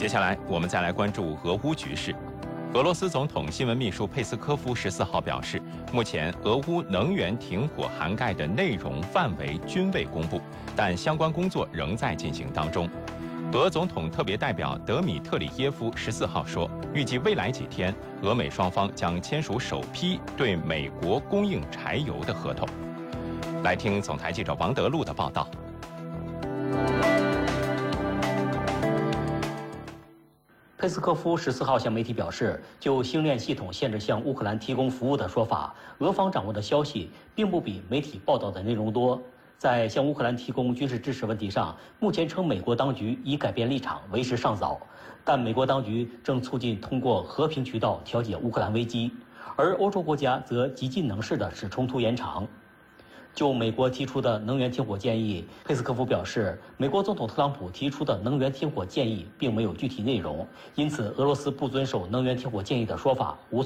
接下来，我们再来关注俄乌局势。俄罗斯总统新闻秘书佩斯科夫14号表示，目前俄乌能源停火涵盖的内容范围均未公布，但相关工作仍在进行当中。俄总统特别代表德米特里耶夫14号说，预计未来几天，俄美双方将签署首批对美国供应柴油的合同。来听总台记者王德禄的报道。 佩斯科夫14号向媒体表示，就星链系统限制向乌克兰提供服务的说法，俄方掌握的消息并不比媒体报道的内容多。在向乌克兰提供军事支持问题上，目前称美国当局已改变立场，为时尚早。但美国当局正促进通过和平渠道调解乌克兰危机，而欧洲国家则极尽能事地使冲突延长。就美国提出的能源停火建议，佩斯科夫表示，美国总统特朗普提出的能源停火建议并没有具体内容，因此俄罗斯不遵守能源停火建议的说法无